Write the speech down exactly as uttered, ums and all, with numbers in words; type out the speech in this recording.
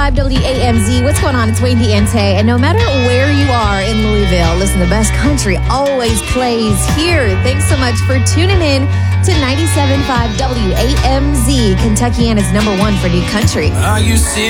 five W A M Z. What's going on? It's Wayne Diente. And no matter where you are in Louisville, listen, the best country always plays here. Thanks so much for tuning in to ninety-seven point five W A M Z, Kentuckiana's number one for new country. Are you serious?